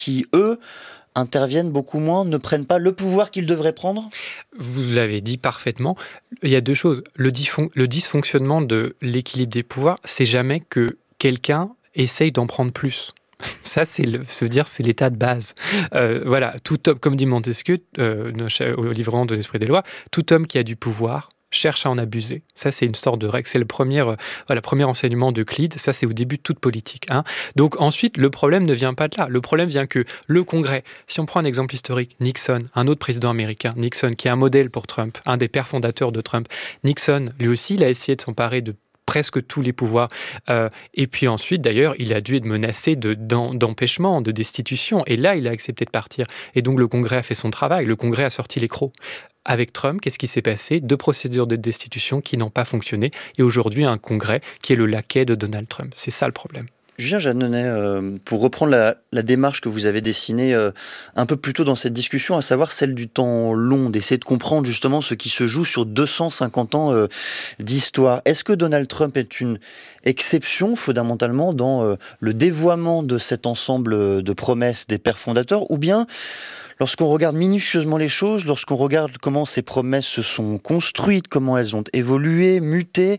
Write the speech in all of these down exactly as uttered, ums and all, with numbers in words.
qui, eux, interviennent beaucoup moins, ne prennent pas le pouvoir qu'ils devraient prendre ? Vous l'avez dit parfaitement. Il y a deux choses. Le, dysfon- le dysfonctionnement de l'équilibre des pouvoirs, c'est jamais que quelqu'un essaye d'en prendre plus. Ça, c'est le, se dire, c'est l'état de base. Euh, voilà, tout homme, comme dit Montesquieu, euh, au livre de l'Esprit des lois, tout homme qui a du pouvoir cherche à en abuser. Ça, c'est une sorte de règle. C'est le premier, euh, voilà, premier enseignement d'Euclide. Ça, c'est au début de toute politique. Hein. Donc ensuite, le problème ne vient pas de là. Le problème vient que le Congrès, si on prend un exemple historique, Nixon, un autre président américain, Nixon, qui est un modèle pour Trump, un des pères fondateurs de Trump, Nixon, lui aussi, il a essayé de s'emparer de presque tous les pouvoirs. Euh, et puis ensuite, d'ailleurs, il a dû être menacé de, d'en, d'empêchement, de destitution. Et là, il a accepté de partir. Et donc, le Congrès a fait son travail. Le Congrès a sorti les crocs. Avec Trump, qu'est-ce qui s'est passé ? Deux procédures de destitution qui n'ont pas fonctionné. Et aujourd'hui, un Congrès qui est le laquais de Donald Trump. C'est ça le problème. Julien Jeanneney, euh, pour reprendre la, la démarche que vous avez dessinée euh, un peu plus tôt dans cette discussion, à savoir celle du temps long, d'essayer de comprendre justement ce qui se joue sur deux cent cinquante ans euh, d'histoire. Est-ce que Donald Trump est une exception fondamentalement dans euh, le dévoiement de cet ensemble de promesses des pères fondateurs, ou bien lorsqu'on regarde minutieusement les choses, lorsqu'on regarde comment ces promesses se sont construites, comment elles ont évolué, muté,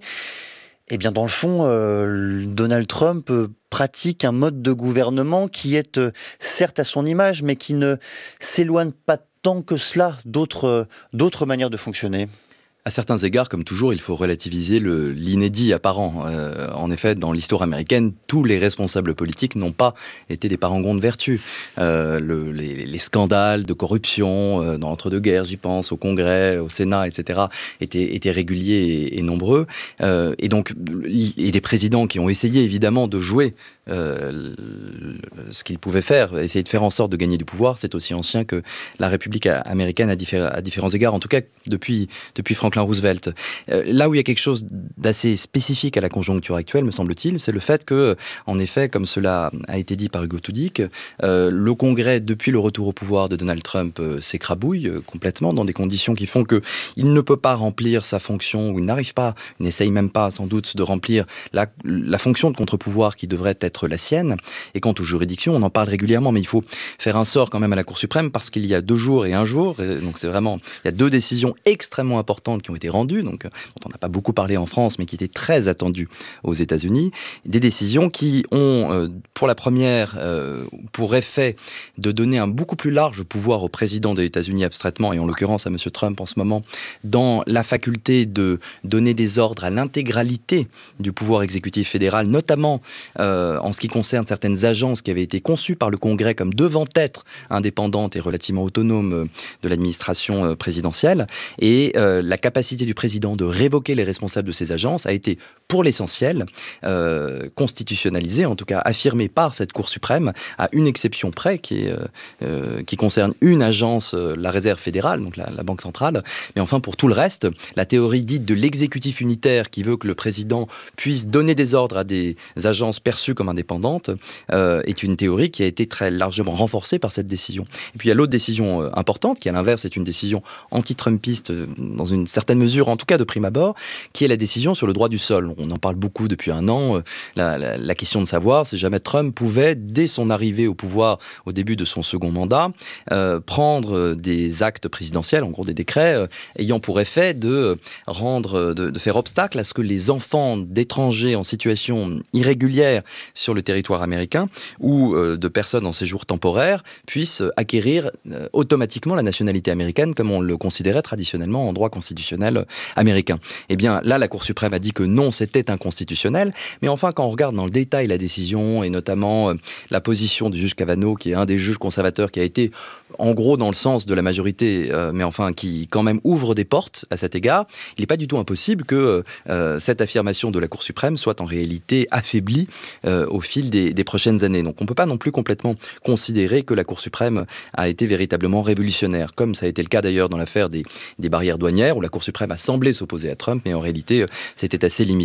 eh bien, dans le fond, euh, Donald Trump euh, pratique un mode de gouvernement qui est euh, certes à son image, mais qui ne s'éloigne pas tant que cela d'autres, euh, d'autres manières de fonctionner. À certains égards, comme toujours, il faut relativiser le, l'inédit apparent. Euh, en effet, dans l'histoire américaine, tous les responsables politiques n'ont pas été des parangons de vertu. Euh, le, les, les scandales de corruption euh, dans l'entre-deux-guerres, j'y pense, au Congrès, au Sénat, et cetera, étaient, étaient réguliers et, et nombreux. Euh, et donc, il y a des présidents qui ont essayé, évidemment, de jouer Euh, ce qu'ils pouvaient faire, essayer de faire en sorte de gagner du pouvoir. C'est aussi ancien que la République américaine à, diffé- à différents égards, en tout cas depuis, depuis Franklin Roosevelt. Euh, là où il y a quelque chose d'assez spécifique à la conjoncture actuelle, me semble-t-il, c'est le fait que, en effet, comme cela a été dit par Hugo Tudik, euh, le Congrès, depuis le retour au pouvoir de Donald Trump, euh, s'écrabouille euh, complètement dans des conditions qui font qu'il ne peut pas remplir sa fonction, ou il n'arrive pas, il n'essaye même pas sans doute de remplir la, la fonction de contre-pouvoir qui devrait être la sienne. Et quant aux juridictions, on en parle régulièrement, mais il faut faire un sort quand même à la Cour suprême, parce qu'il y a deux jours et un jour, et donc c'est vraiment, il y a deux décisions extrêmement importantes qui ont été rendues, donc dont on n'a pas beaucoup parlé en France, mais qui étaient très attendues aux États-Unis, des décisions qui ont, euh, pour la première, euh, pour effet de donner un beaucoup plus large pouvoir au président des États-Unis abstraitement, et en l'occurrence à M. Trump en ce moment, dans la faculté de donner des ordres à l'intégralité du pouvoir exécutif fédéral, notamment euh, en ce qui concerne certaines agences qui avaient été conçues par le Congrès comme devant être indépendantes et relativement autonomes de l'administration présidentielle. Et euh, la capacité du président de révoquer les responsables de ces agences a été, pour l'essentiel, euh, constitutionnalisée, en tout cas affirmée par cette Cour suprême, à une exception près, qui, est, euh, qui concerne une agence, euh, la Réserve fédérale, donc la, la Banque centrale. Mais enfin, pour tout le reste, la théorie dite de l'exécutif unitaire, qui veut que le président puisse donner des ordres à des agences perçues comme indépendante, euh, est une théorie qui a été très largement renforcée par cette décision. Et puis il y a l'autre décision euh, importante, qui à l'inverse est une décision anti-trumpiste, euh, dans une certaine mesure, en tout cas de prime abord, qui est la décision sur le droit du sol. On en parle beaucoup depuis un an, euh, la, la, la question de savoir si jamais Trump pouvait, dès son arrivée au pouvoir, au début de son second mandat, euh, prendre des actes présidentiels, en gros des décrets, euh, ayant pour effet de rendre, de, de faire obstacle à ce que les enfants d'étrangers en situation irrégulière sur le territoire américain ou euh, de personnes en séjour temporaire puissent acquérir euh, automatiquement la nationalité américaine comme on le considérait traditionnellement en droit constitutionnel américain. Eh bien, là, la Cour suprême a dit que non, c'était inconstitutionnel. Mais enfin, quand on regarde dans le détail la décision et notamment euh, la position du juge Kavanaugh, qui est un des juges conservateurs qui a été en gros dans le sens de la majorité, euh, mais enfin qui quand même ouvre des portes à cet égard, il n'est pas du tout impossible que euh, cette affirmation de la Cour suprême soit en réalité affaiblie euh, au fil des, des prochaines années. Donc on ne peut pas non plus complètement considérer que la Cour suprême a été véritablement révolutionnaire, comme ça a été le cas d'ailleurs dans l'affaire des, des barrières douanières, où la Cour suprême a semblé s'opposer à Trump, mais en réalité c'était assez limité.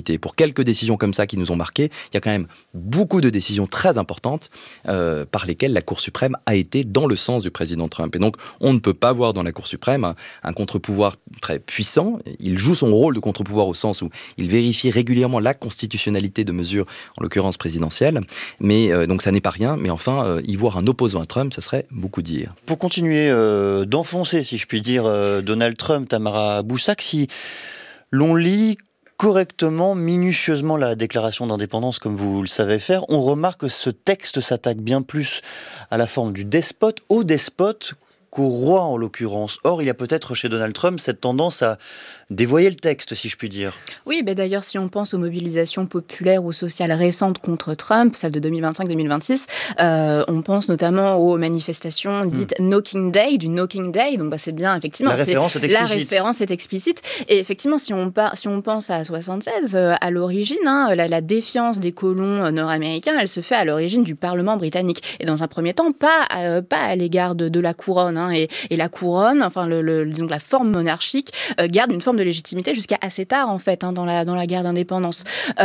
légitimité. Pour quelques décisions comme ça qui nous ont marqués, il y a quand même beaucoup de décisions très importantes euh, par lesquelles la Cour suprême a été dans le sens du président Trump. Et donc, on ne peut pas voir dans la Cour suprême un, un contre-pouvoir très puissant. Il joue son rôle de contre-pouvoir au sens où il vérifie régulièrement la constitutionnalité de mesures, en l'occurrence présidentielles. Mais euh, donc, ça n'est pas rien. Mais enfin, euh, y voir un opposant à Trump, ça serait beaucoup dire. Pour continuer euh, d'enfoncer, si je puis dire, euh, Donald Trump, Tamara Boussac, si l'on lit correctement, minutieusement la déclaration d'indépendance comme vous le savez faire, on remarque que ce texte s'attaque bien plus à la forme du despote, au despote, qu'au roi en l'occurrence. Or, il y a peut-être chez Donald Trump cette tendance à dévoyer le texte, si je puis dire. Oui, ben d'ailleurs, si on pense aux mobilisations populaires ou sociales récentes contre Trump, celles de deux mille vingt-cinq deux mille vingt-six, euh, on pense notamment aux manifestations dites hmm. No King Day, du No King Day. Donc, bah, c'est bien, effectivement. La référence est, est explicite. La référence est explicite. Et effectivement, si on, par, si on pense à soixante-seize, euh, à l'origine, hein, la, la défiance des colons nord-américains, elle se fait à l'origine du Parlement britannique. Et dans un premier temps, pas, euh, pas à l'égard de, de la couronne. Hein, et, et la couronne, enfin, le, le, donc la forme monarchique, euh, garde une forme de légitimité jusqu'à assez tard, en fait, hein, dans, la, dans la guerre d'indépendance.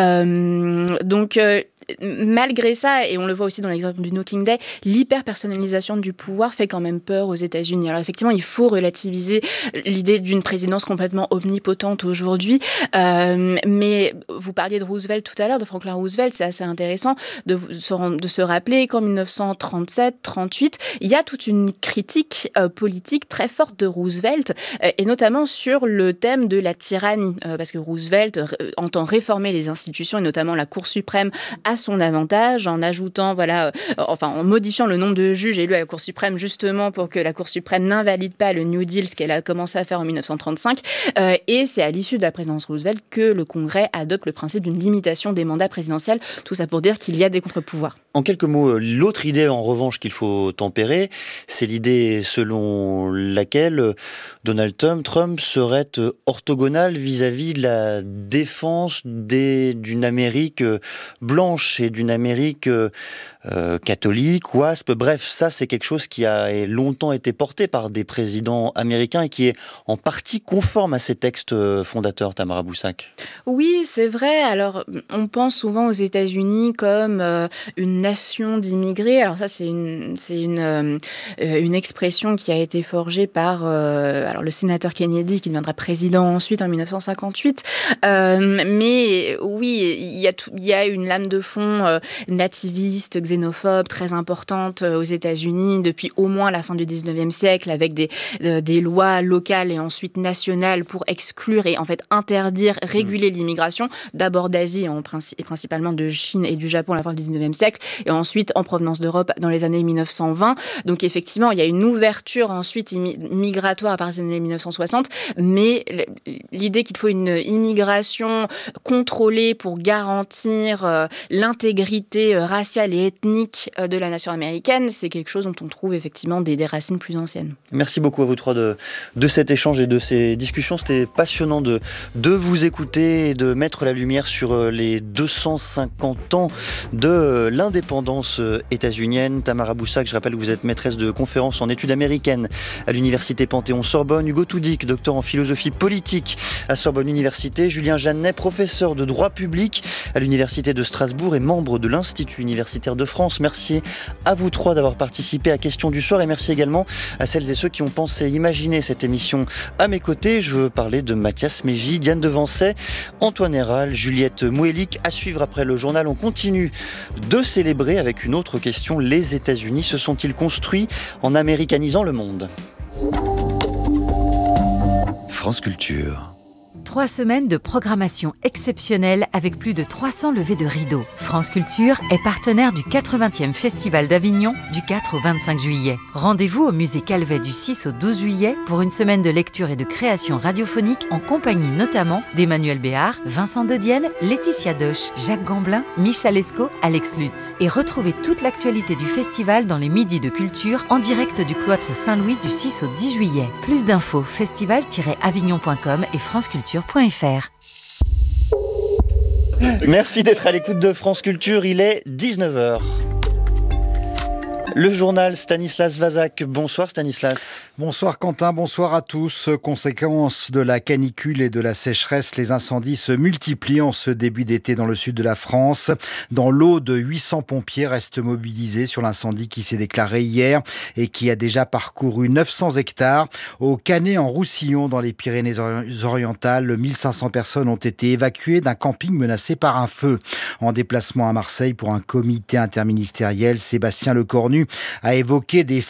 Euh, donc, euh, malgré ça, et on le voit aussi dans l'exemple du No King Day, l'hyper-personnalisation du pouvoir fait quand même peur aux États-Unis. Alors effectivement, il faut relativiser l'idée d'une présidence complètement omnipotente aujourd'hui, euh, mais vous parliez de Roosevelt tout à l'heure, de Franklin Roosevelt, c'est assez intéressant de se, rendre, de se rappeler qu'en dix-neuf cent trente-sept trente-huit, il y a toute une critique euh, politique très forte de Roosevelt, euh, et notamment sur le thème de la tyrannie, euh, parce que Roosevelt euh, entend réformer les institutions, et notamment la Cour suprême, à son avantage, en ajoutant, voilà, euh, enfin, en modifiant le nombre de juges élus à la Cour suprême, justement pour que la Cour suprême n'invalide pas le New Deal, ce qu'elle a commencé à faire en dix-neuf cent trente-cinq. Euh, et c'est à l'issue de la présidence Roosevelt que le Congrès adopte le principe d'une limitation des mandats présidentiels. Tout ça pour dire qu'il y a des contre-pouvoirs. En quelques mots, l'autre idée, en revanche, qu'il faut tempérer, c'est l'idée selon laquelle Donald Trump serait orthogonal vis-à-vis de la défense des, d'une Amérique blanche et d'une Amérique euh, catholique, WASP. Bref, ça, c'est quelque chose qui a longtemps été porté par des présidents américains et qui est en partie conforme à ces textes fondateurs, Tamara Boussac. Oui, c'est vrai. Alors, on pense souvent aux États-Unis comme euh, une nation d'immigrés. Alors ça, c'est une, c'est une, euh, une expression qui a été forgée par euh, alors, le sénateur Kennedy, qui deviendra président ensuite en dix-neuf cent cinquante-huit. Euh, mais oui, il y a, tout, il y a une lame de fond euh, nativiste, xénophobe, très importante euh, aux États-Unis depuis au moins la fin du dix-neuvième siècle, avec des, euh, des lois locales et ensuite nationales pour exclure et en fait interdire, réguler mmh. l'immigration, d'abord d'Asie en princi- et principalement de Chine et du Japon à la fin du dix-neuvième siècle, et ensuite en provenance d'Europe dans les années dix-neuf cent vingt. Donc effectivement, il y a une ouverture ensuite immi- migratoire à partir des années dix-neuf cent soixante, mais l'idée qu'il faut une immigration contrôlée pour garantir euh, l'intégrité euh, raciale et ethnique euh, de la nation américaine, c'est quelque chose dont on trouve effectivement des, des racines plus anciennes. Merci beaucoup à vous trois de, de cet échange et de ces discussions. C'était passionnant de, de vous écouter et de mettre la lumière sur les deux cent cinquante ans de l'indépendance états-unienne. Tamara Boussac, je rappelle que vous êtes maîtresse de conférences en études américaines à l'université Panthéon-Sorbonne. Hugo Toudic, docteur en philosophie politique à Sorbonne Université. Julien Jeannet, professeur de droit public à l'université de Strasbourg et membre de l'Institut universitaire de France. Merci à vous trois d'avoir participé à Questions du soir et merci également à celles et ceux qui ont pensé imaginer cette émission à mes côtés. Je veux parler de Mathias Mégy, Diane Devancet, Antoine Héral, Juliette Mouelic. À suivre après le journal, on continue de célébrer avec une autre question. Les États-Unis se sont-ils construits en américanisant le monde ? France Culture. Trois semaines de programmation exceptionnelle avec plus de trois cents levées de rideaux. France Culture est partenaire du quatre-vingtième Festival d'Avignon du quatre au vingt-cinq juillet. Rendez-vous au musée Calvet du six au douze juillet pour une semaine de lecture et de création radiophonique en compagnie notamment d'Emmanuel Béard, Vincent De Dienne, Laetitia Doche, Jacques Gamblin, Michel Escaut, Alex Lutz. Et retrouvez toute l'actualité du festival dans les Midis de Culture en direct du cloître Saint-Louis du six au dix juillet. Plus d'infos festival tiret avignon point com et franceculture point f r. Merci d'être à l'écoute de France Culture, il est dix-neuf heures. Le journal Stanislas Vazak. Bonsoir Stanislas. Bonsoir Quentin, bonsoir à tous. Conséquence de la canicule et de la sécheresse, les incendies se multiplient en ce début d'été dans le sud de la France. Dans l'Aude, huit cents pompiers restent mobilisés sur l'incendie qui s'est déclaré hier et qui a déjà parcouru neuf cents hectares. Au Canet en Roussillon, dans les Pyrénées-Orientales, mille cinq cents personnes ont été évacuées d'un camping menacé par un feu. En déplacement à Marseille pour un comité interministériel, Sébastien Lecornu a évoqué des